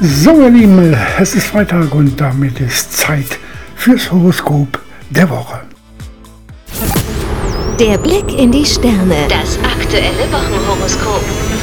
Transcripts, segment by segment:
So, ihr Lieben, es ist Freitag und damit ist Zeit fürs Horoskop der Woche. Der Blick in die Sterne. Das aktuelle Wochenhoroskop.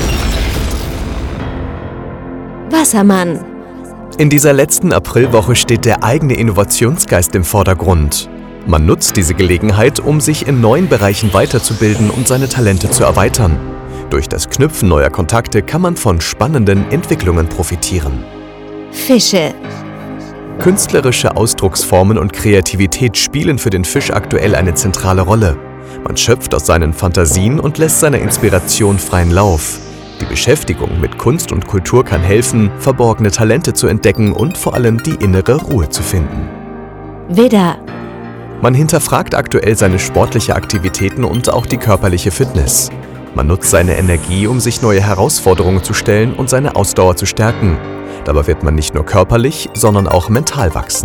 Wassermann. In dieser letzten Aprilwoche steht der eigene Innovationsgeist im Vordergrund. Man nutzt diese Gelegenheit, um sich in neuen Bereichen weiterzubilden und seine Talente zu erweitern. Durch das Knüpfen neuer Kontakte kann man von spannenden Entwicklungen profitieren. Fische. Künstlerische Ausdrucksformen und Kreativität spielen für den Fisch aktuell eine zentrale Rolle. Man schöpft aus seinen Fantasien und lässt seiner Inspiration freien Lauf. Die Beschäftigung mit Kunst und Kultur kann helfen, verborgene Talente zu entdecken und vor allem die innere Ruhe zu finden. Widder. Man hinterfragt aktuell seine sportliche Aktivitäten und auch die körperliche Fitness. Man nutzt seine Energie, um sich neue Herausforderungen zu stellen und seine Ausdauer zu stärken. Dabei wird man nicht nur körperlich, sondern auch mental wachsen.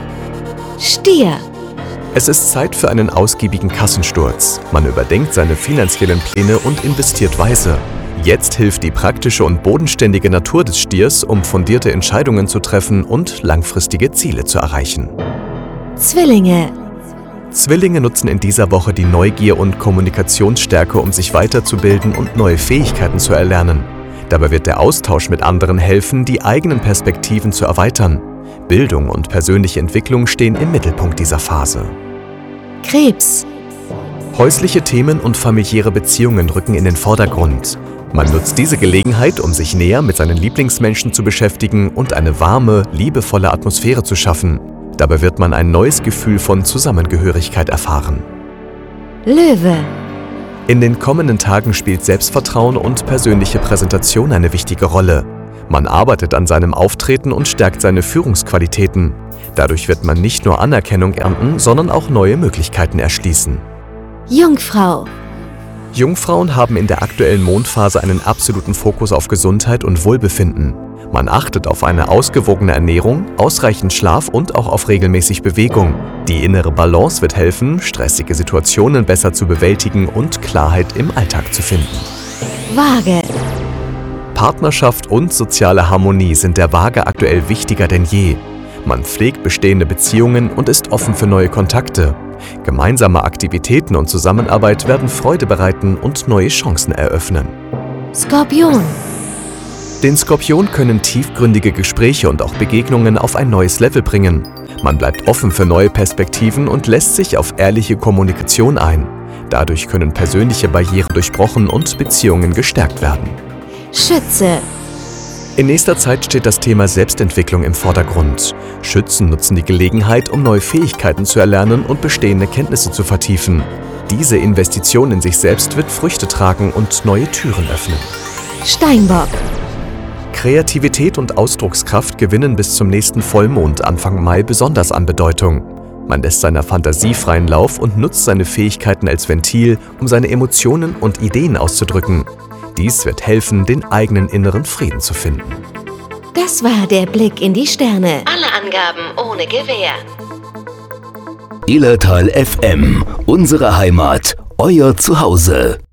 Stier. Es ist Zeit für einen ausgiebigen Kassensturz. Man überdenkt seine finanziellen Pläne und investiert weise. Jetzt hilft die praktische und bodenständige Natur des Stiers, um fundierte Entscheidungen zu treffen und langfristige Ziele zu erreichen. Zwillinge. Zwillinge nutzen in dieser Woche die Neugier und Kommunikationsstärke, um sich weiterzubilden und neue Fähigkeiten zu erlernen. Dabei wird der Austausch mit anderen helfen, die eigenen Perspektiven zu erweitern. Bildung und persönliche Entwicklung stehen im Mittelpunkt dieser Phase. Krebs. Häusliche Themen und familiäre Beziehungen rücken in den Vordergrund. Man nutzt diese Gelegenheit, um sich näher mit seinen Lieblingsmenschen zu beschäftigen und eine warme, liebevolle Atmosphäre zu schaffen. Dabei wird man ein neues Gefühl von Zusammengehörigkeit erfahren. Löwe. In den kommenden Tagen spielt Selbstvertrauen und persönliche Präsentation eine wichtige Rolle. Man arbeitet an seinem Auftreten und stärkt seine Führungsqualitäten. Dadurch wird man nicht nur Anerkennung ernten, sondern auch neue Möglichkeiten erschließen. Jungfrau. Jungfrauen haben in der aktuellen Mondphase einen absoluten Fokus auf Gesundheit und Wohlbefinden. Man achtet auf eine ausgewogene Ernährung, ausreichend Schlaf und auch auf regelmäßig Bewegung. Die innere Balance wird helfen, stressige Situationen besser zu bewältigen und Klarheit im Alltag zu finden. Waage. Partnerschaft und soziale Harmonie sind der Waage aktuell wichtiger denn je. Man pflegt bestehende Beziehungen und ist offen für neue Kontakte. Gemeinsame Aktivitäten und Zusammenarbeit werden Freude bereiten und neue Chancen eröffnen. Skorpion. Den Skorpion können tiefgründige Gespräche und auch Begegnungen auf ein neues Level bringen. Man bleibt offen für neue Perspektiven und lässt sich auf ehrliche Kommunikation ein. Dadurch können persönliche Barrieren durchbrochen und Beziehungen gestärkt werden. Schütze. In nächster Zeit steht das Thema Selbstentwicklung im Vordergrund. Schützen nutzen die Gelegenheit, um neue Fähigkeiten zu erlernen und bestehende Kenntnisse zu vertiefen. Diese Investition in sich selbst wird Früchte tragen und neue Türen öffnen. Steinbock. Kreativität und Ausdruckskraft gewinnen bis zum nächsten Vollmond Anfang Mai besonders an Bedeutung. Man lässt seiner Fantasie freien Lauf und nutzt seine Fähigkeiten als Ventil, um seine Emotionen und Ideen auszudrücken. Dies wird helfen, den eigenen inneren Frieden zu finden. Das war der Blick in die Sterne. Alle Angaben ohne Gewähr. Illertal FM, unsere Heimat, euer Zuhause.